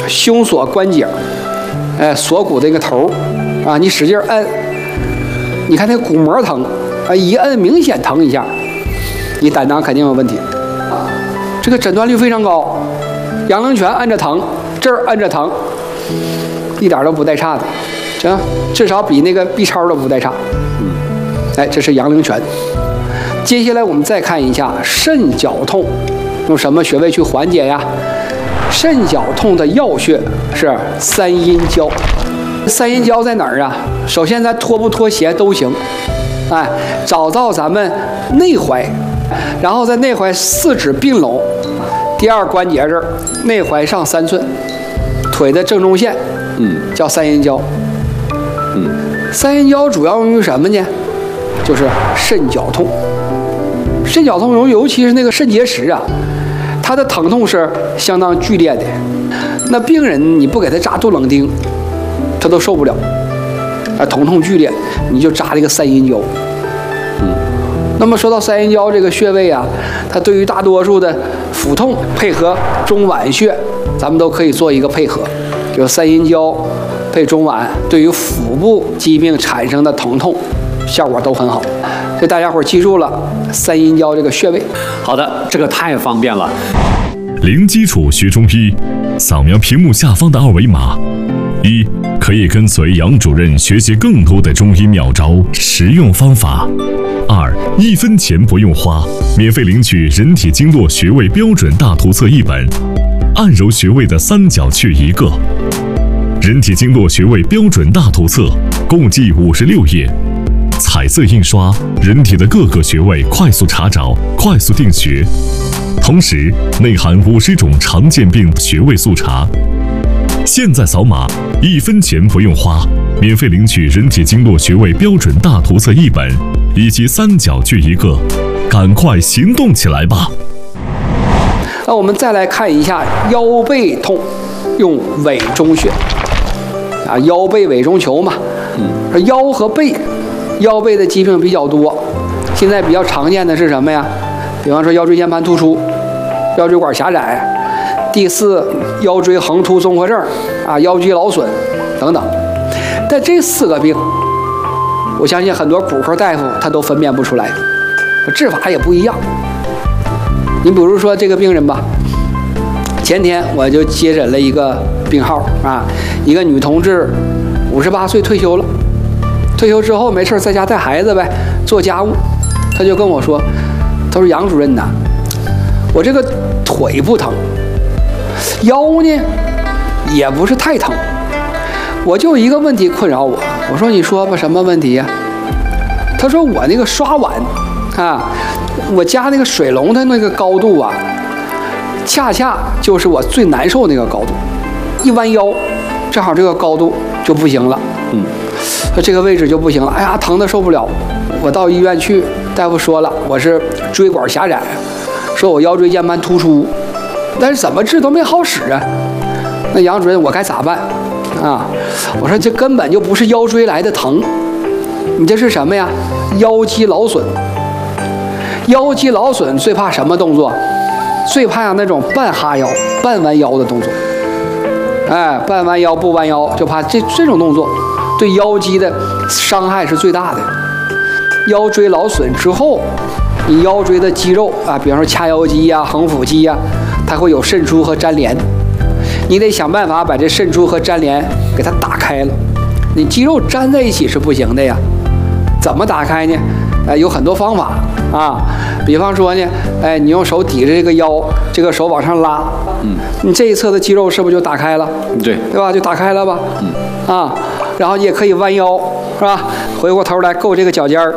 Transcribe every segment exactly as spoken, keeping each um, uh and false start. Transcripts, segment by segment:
胸锁关节，哎，锁骨这个头啊，你使劲摁，你看那个骨膜疼啊，一摁明显疼一下，你胆囊肯定有问题。这个诊断率非常高，阳陵泉按着疼，这儿按着疼，一点都不带差的，行，至少比那个 B 超都不带差。嗯，哎，这是阳陵泉。接下来我们再看一下肾绞痛，用什么穴位去缓解呀？肾绞痛的要穴是三阴交。三阴交在哪儿啊？首先咱脱不脱鞋都行，哎，找到咱们内踝，然后在内踝四指并拢，第二关节这儿，内踝上三寸，腿的正中线，嗯，叫三阴交。嗯，三阴交主要用于什么呢？就是肾绞痛。肾绞痛尤其是那个肾结石啊，它的疼痛是相当剧烈的。那病人你不给他扎杜冷丁，他都受不了，啊，疼痛剧烈，你就扎这个三阴交。嗯，那么说到三阴交这个穴位啊，它对于大多数的腹痛配合中脘穴，咱们都可以做一个配合，就是三阴交配中脘，对于腹部疾病产生的疼痛效果都很好。这大家伙记住了三阴交这个穴位。 好的，这个太方便了。 零基础学中医，扫描屏幕下方的二维码，一可以跟随杨主任学习更多的中医妙招、实用方法；二一分钱不用花，免费领取人体经络穴位标准大图册一本，按揉穴位的三角穴一个。人体经络穴位标准大图册共计五十六页。彩色印刷，人体的各个穴位快速查找、快速定穴，同时内含五十种常见病穴位速查。现在扫码，一分钱不用花，免费领取人体经络穴位标准大图册一本，以及三角穴一个，赶快行动起来吧！ 那我们再来看一下腰背痛，用委中穴啊，腰背委中求嘛。嗯，腰和背。腰背的疾病比较多，现在比较常见的是什么呀？比方说腰椎间盘突出、腰椎管狭窄、第四腰椎横突综合症啊、腰肌劳损等等。但这四个病，我相信很多骨科大夫他都分辨不出来，治法也不一样。你比如说这个病人吧，前天我就接诊了一个病号啊，一个女同志，五十八岁退休了。退休之后没事在家带孩子呗，做家务。他就跟我说，他说杨主任呐，我这个腿不疼，腰呢也不是太疼，我就一个问题困扰我。我说你说吧，什么问题呀？他说我那个刷碗啊，我家那个水龙的那个高度啊，恰恰就是我最难受那个高度，一弯腰，正好这个高度就不行了。嗯。说这个位置就不行了，哎呀，疼得受不了。我到医院去，大夫说了，我是椎管狭窄，说我腰椎间盘突出，但是怎么治都没好使啊。那杨主任，我该咋办啊？我说这根本就不是腰椎来的疼，你这是什么呀？腰肌劳损。腰肌劳损最怕什么动作？最怕那种半哈腰、半弯腰的动作。哎，半弯腰不弯腰，就怕这这种动作。对腰肌的伤害是最大的。腰椎劳损之后，你腰椎的肌肉啊，比方说髂腰肌呀、横腹肌呀，它会有渗出和粘连，你得想办法把这渗出和粘连给它打开了。你肌肉粘在一起是不行的呀，怎么打开呢？哎，有很多方法啊。比方说呢，哎，你用手抵着这个腰，这个手往上拉，嗯，你这一侧的肌肉是不是就打开了？ 对， 对吧？就打开了吧，嗯啊。然后你也可以弯腰，是吧？回过头来够这个脚尖儿，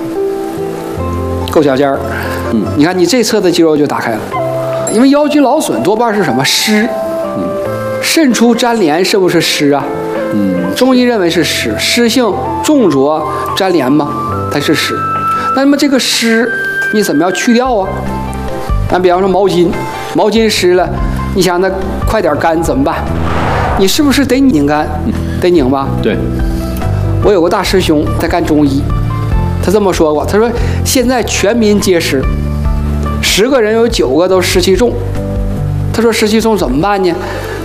够脚尖儿。嗯，你看你这侧的肌肉就打开了，因为腰肌劳损多半是什么湿，嗯，渗出粘连是不是湿啊？嗯，中医认为是湿，湿性重浊粘连嘛，它是湿。那么这个湿你怎么样去掉啊？咱比方说毛巾，毛巾湿了，你想它快点干怎么办？你是不是得拧干？得拧吧？ 对。 我有个大师兄在干中医，他这么说过，他说现在全民皆湿，十个人有九个都湿气重。他说湿气重怎么办呢？